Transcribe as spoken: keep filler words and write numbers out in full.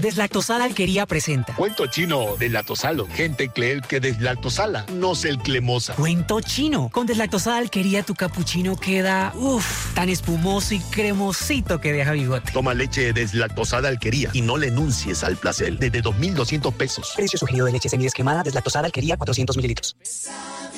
Deslactosada Alquería presenta Cuento chino deslactosalo. Gente cree que deslactosala, no se el cremosa. Cuento chino. Con Deslactosada Alquería tu capuchino queda, uff, tan espumoso y cremosito que deja bigote. Toma leche deslactosada Alquería y no le enuncies al placer. Desde dos mil doscientos pesos. Precio sugerido de leche semidescremada Deslactosada Alquería cuatrocientos mililitros.